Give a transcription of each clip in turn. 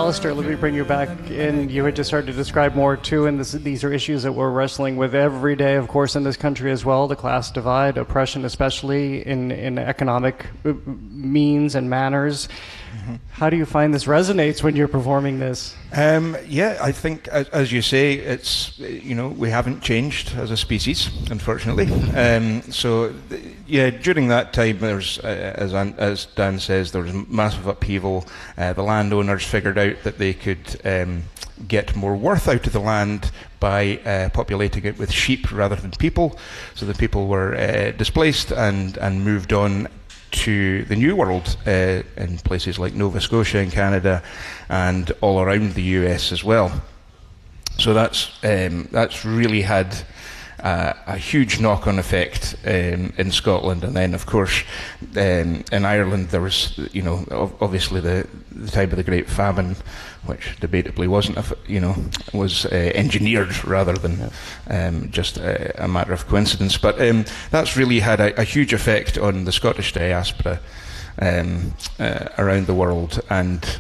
Alistair, let me bring you back in. You had just started to describe more, too, and these are issues that we're wrestling with every day, of course, in this country as well, the class divide, oppression, especially in economic means and manners. Mm-hmm. How do you find this resonates when you're performing this? Yeah, I think, as you say, it's, we haven't changed as a species, unfortunately. During that time, there's, as Dan says, there was massive upheaval. The landowners figured out that they could get more worth out of the land by populating it with sheep rather than people. So the people were displaced and moved on to the New World in places like Nova Scotia in Canada and all around the US as well. So that's really had a huge knock-on effect in Scotland, and then of course in Ireland there was obviously the time of the Great Famine, which debatably wasn't was engineered rather than just a matter of coincidence. But that's really had a huge effect on the Scottish diaspora around the world, and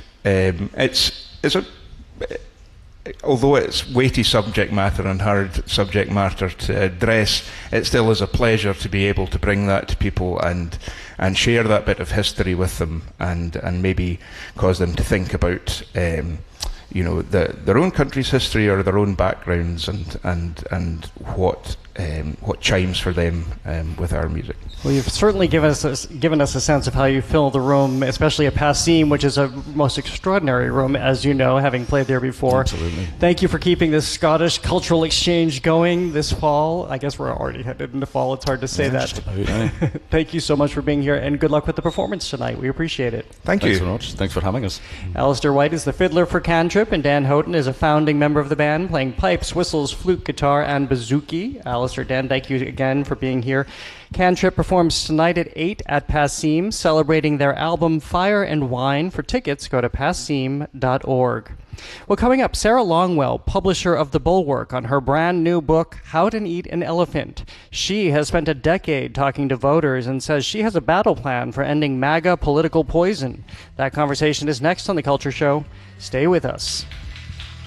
although it's weighty subject matter and hard subject matter to address, it still is a pleasure to be able to bring that to people and share that bit of history with them, and maybe cause them to think about their own country's history or their own backgrounds and what chimes for them with our music. Well, you've certainly given us a sense of how you fill the room, especially at Passim, which is a most extraordinary room, as you know, having played there before. Absolutely. Thank you for keeping this Scottish cultural exchange going this fall. I guess we're already headed into fall. It's hard to say that. Just about, Thank you so much for being here, and good luck with the performance tonight. We appreciate it. Thanks you. Thanks very much. Thanks for having us. Alistair White is the fiddler for Cantrip, and Dan Houghton is a founding member of the band, playing pipes, whistles, flute, guitar, and bouzouki. Alistair, Dan, thank you again for being here. Cantrip performs tonight at 8 at Passim, celebrating their album Fire and Wine. For tickets, go to passim.org. Well, coming up, Sarah Longwell, publisher of The Bulwark, on her brand new book, How to Eat an Elephant. She has spent a decade talking to voters and says she has a battle plan for ending MAGA political poison. That conversation is next on The Culture Show. Stay with us.